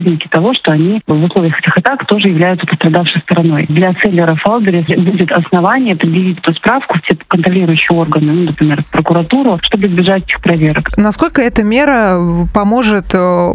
того, что они в условиях этих атак тоже являются пострадавшей стороной. Для селлеров Wildberries будет основание предъявить эту справку в те контролирующие органы, например, в прокуратуру, чтобы избежать этих проверок. Насколько эта мера поможет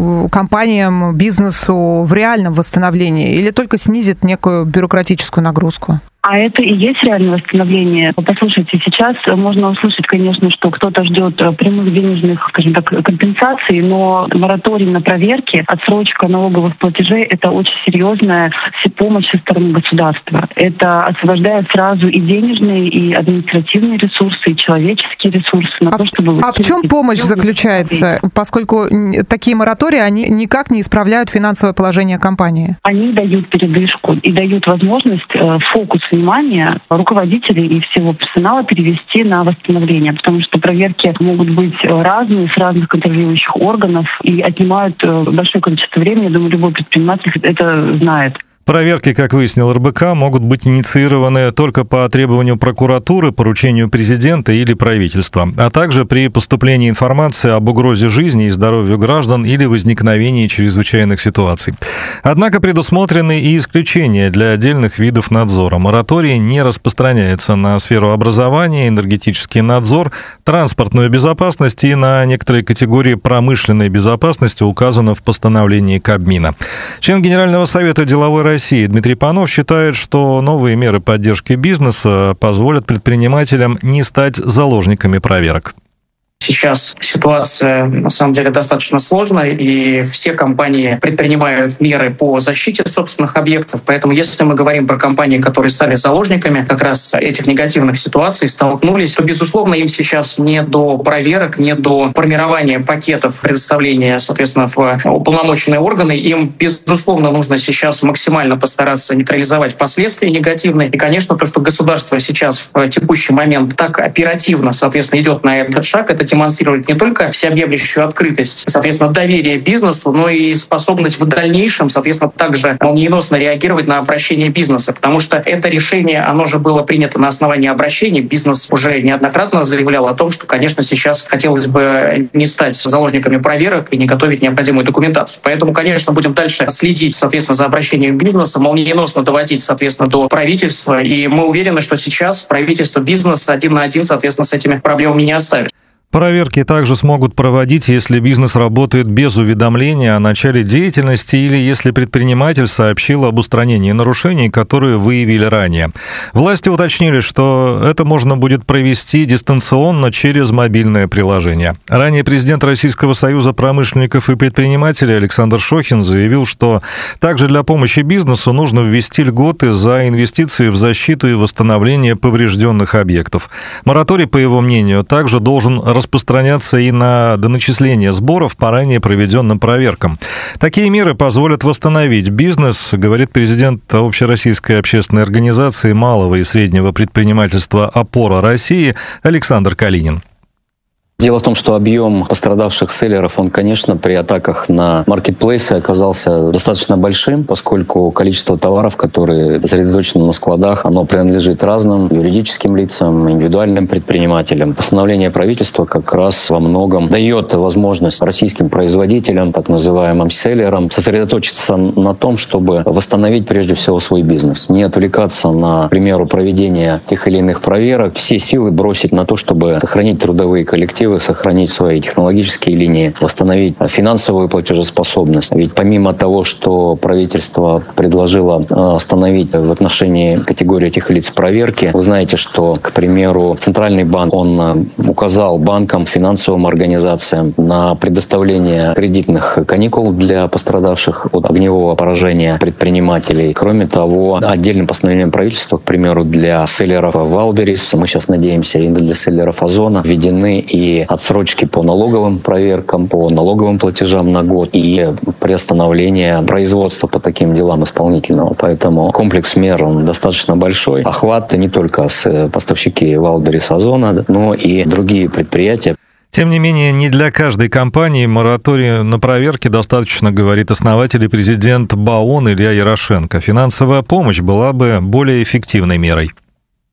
компаниям, бизнесу в реальном восстановлении или только снизит некую бюрократическую нагрузку? А это и есть реальное восстановление. Послушайте, сейчас можно услышать, конечно, что кто-то ждет прямых денежных, скажем так, компенсаций, но мораторий на проверки, отсрочка налоговых платежей — это очень серьезная помощь со стороны государства. Это освобождает сразу и денежные, и административные ресурсы, и человеческие ресурсы на то, чтобы... А в чем помощь заключается? Поскольку такие моратории, они никак не исправляют финансовое положение компании. Они дают передышку и дают возможность фокус внимания руководителей и всего персонала перевести на восстановление, потому что проверки могут быть разные, с разных контролирующих органов и отнимают большое количество времени. Я думаю, любой предприниматель это знает. Проверки, как выяснил РБК, могут быть инициированы только по требованию прокуратуры, поручению президента или правительства, а также при поступлении информации об угрозе жизни и здоровью граждан или возникновении чрезвычайных ситуаций. Однако предусмотрены и исключения для отдельных видов надзора. Мораторий не распространяется на сферу образования, энергетический надзор, транспортную безопасность и на некоторые категории промышленной безопасности, указано в постановлении Кабмина. Член Генерального совета деловой России Дмитрий Панов считает, что новые меры поддержки бизнеса позволят предпринимателям не стать заложниками проверок. Сейчас ситуация, на самом деле, достаточно сложная, и все компании предпринимают меры по защите собственных объектов. Поэтому если мы говорим про компании, которые стали заложниками как раз этих негативных ситуаций, столкнулись, то, безусловно, им сейчас не до проверок, не до формирования пакетов предоставления, соответственно, в уполномоченные органы. Им, безусловно, нужно сейчас максимально постараться нейтрализовать последствия негативные. И, конечно, то, что государство сейчас в текущий момент так оперативно, соответственно, идет на этот шаг, это демонстрирует не только всеобъемлющую открытость, соответственно, доверие бизнесу, но и способность в дальнейшем, соответственно, также молниеносно реагировать на обращение бизнеса. Потому что это решение, оно же было принято на основании обращений. Бизнес уже неоднократно заявлял о том, что, конечно, сейчас хотелось бы не стать заложниками проверок и не готовить необходимую документацию. Поэтому, конечно, будем дальше следить, соответственно, за обращением бизнеса, молниеносно доводить, соответственно, до правительства. И мы уверены, что сейчас правительство, бизнес один на один, соответственно, с этими проблемами не оставит. Проверки также смогут проводить, если бизнес работает без уведомления о начале деятельности или если предприниматель сообщил об устранении нарушений, которые выявили ранее. Власти уточнили, что это можно будет провести дистанционно через мобильное приложение. Ранее президент Российского союза промышленников и предпринимателей Александр Шохин заявил, что также для помощи бизнесу нужно ввести льготы за инвестиции в защиту и восстановление поврежденных объектов. Мораторий, по его мнению, также должен распространяться и на доначисление сборов по ранее проведенным проверкам. Такие меры позволят восстановить бизнес, говорит президент Общероссийской общественной организации малого и среднего предпринимательства «Опора России» Александр Калинин. Дело в том, что объем пострадавших селлеров, он, конечно, при атаках на маркетплейсы оказался достаточно большим, поскольку количество товаров, которые сосредоточены на складах, оно принадлежит разным юридическим лицам, индивидуальным предпринимателям. Постановление правительства как раз во многом дает возможность российским производителям, так называемым селлерам, сосредоточиться на том, чтобы восстановить прежде всего свой бизнес. Не отвлекаться на, к примеру, проведение тех или иных проверок, все силы бросить на то, чтобы сохранить трудовые коллективы, сохранить свои технологические линии, восстановить финансовую платежеспособность. Ведь помимо того, что правительство предложило остановить в отношении категории этих лиц проверки, вы знаете, что, к примеру, Центральный банк, он указал банкам, финансовым организациям на предоставление кредитных каникул для пострадавших от огневого поражения предпринимателей. Кроме того, отдельным постановлением правительства, к примеру, для селлеров Wildberries, мы сейчас надеемся, и для селлеров Озона, введены и отсрочки по налоговым проверкам, по налоговым платежам на год и приостановление производства по таким делам исполнительного. Поэтому комплекс мер он достаточно большой. Охват не только с поставщики Wildberries Озона, но и другие предприятия. Тем не менее, не для каждой компании моратория на проверки достаточно, говорит основатель и президент БАОН Илья Ярошенко. Финансовая помощь была бы более эффективной мерой.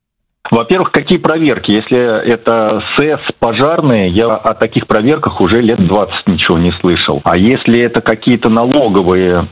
Во-первых, какие проверки? Если это СЭС, пожарные, я о таких проверках уже лет 20 ничего не слышал. А если это какие-то налоговые